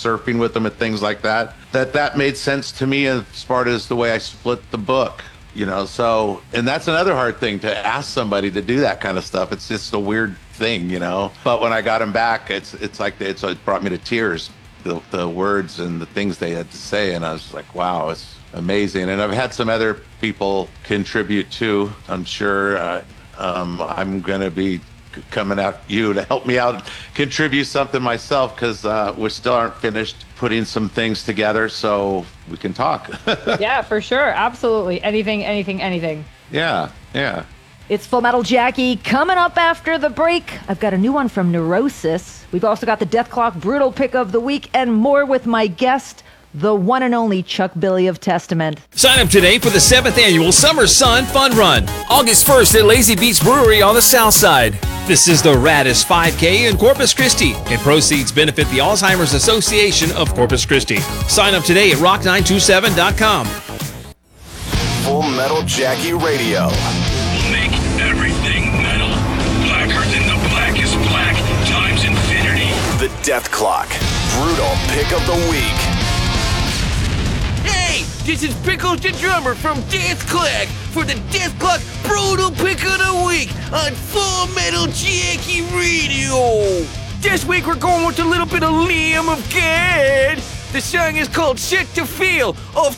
surfing with them and things like that, that made sense to me as far as the way I split the book. So, and that's another hard thing to ask somebody to do that kind of stuff. It's just a weird thing, but when I got them back, it brought me to tears, the words and the things they had to say. And I was like, wow, it's amazing. And I've had some other people contribute too. I'm sure I'm going to be coming at you to help me out, contribute something myself, because we still aren't finished putting some things together, so we can talk. Yeah, for sure. Absolutely. Anything. Yeah. It's Full Metal Jackie coming up after the break. I've got a new one from Neurosis. We've also got the Deathclock Brutal Pick of the Week and more with my guest, the one and only Chuck Billy of Testament. Sign up today for the 7th annual Summer Sun Fun Run, August 1st at Lazy Beach Brewery on the South Side. This is the raddest 5K in Corpus Christi, and proceeds benefit the Alzheimer's Association of Corpus Christi. Sign up today at rock927.com. Full Metal Jackie Radio. We'll make everything metal. Blacker than the blackest black times infinity. The Death Clock. Brutal Pick of the Week. Hey, this is Pickles the Drummer from Deathclock for the Deathclock Brutal Pick of the Week on Full Metal Jackie Radio. This week we're going with a little bit of Lamb of God. The song is called Set to Feel off